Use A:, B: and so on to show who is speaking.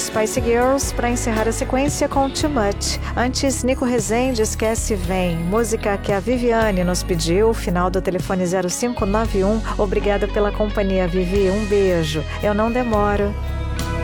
A: Spice Girls para encerrar a sequência com Too Much. Antes, Nico Rezende, Esquece Vem, música que a Viviane nos pediu, final do telefone 0591. Obrigada pela companhia, Vivi, um beijo. Eu não demoro.